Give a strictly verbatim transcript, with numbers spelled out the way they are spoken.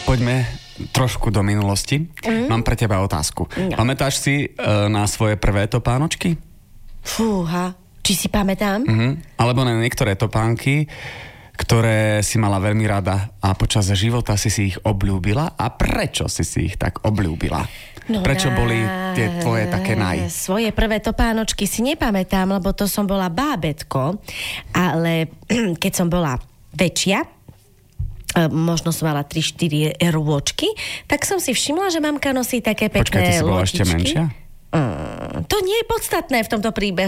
poďme trošku do minulosti. Mm. Mám pre teba otázku. No. Pamätáš si uh, na svoje prvé topánočky? Fúha, či si pamätám? Mm-hmm. Alebo na niektoré topánky, ktoré si mala veľmi rada a počas života si si ich obľúbila. A prečo si si ich tak obľúbila? No, prečo boli tie tvoje také naj? Svoje prvé topánočky si nepamätám, lebo to som bola bábätko, ale keď som bola väčšia, možno som mala tri štyri rôčky, tak som si všimla, že mamka nosí také pekné lotičky. Počkaj, ty si bola ešte menšia? Mm, to nie je podstatné v tomto príbehu.